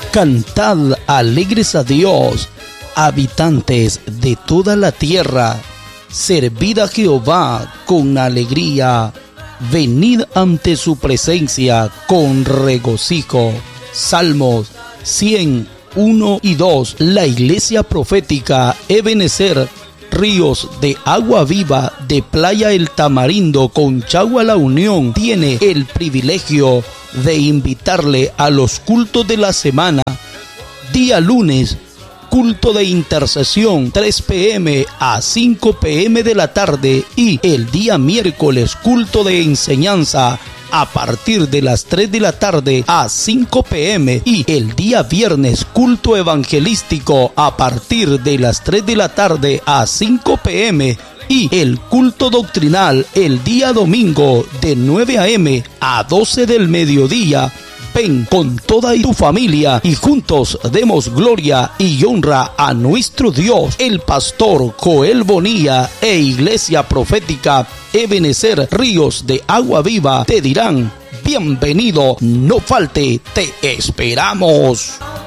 Cantad alegres a Dios, habitantes de toda la tierra. Servid a Jehová con alegría. Venid ante su presencia con regocijo. Salmos 101 y 2. La Iglesia Profética Ebenezer Ríos de Agua Viva de Playa El Tamarindo, Conchagua La Unión, tiene el privilegio de invitarle a los cultos de la semana. Día lunes, culto de intercesión 3 p.m. a 5 p.m. de la tarde, y el día miércoles, culto de enseñanza a partir de las 3 de la tarde a 5 p.m. y el día viernes, culto evangelístico a partir de las 3 de la tarde a 5 p.m. y el culto doctrinal el día domingo de 9 a.m. a 12 del mediodía. Ven con toda tu familia y juntos demos gloria y honra a nuestro Dios. El pastor Joel Bonilla e Iglesia Profética Ebenezer Ríos de Agua Viva te dirán: bienvenido, no falte, te esperamos.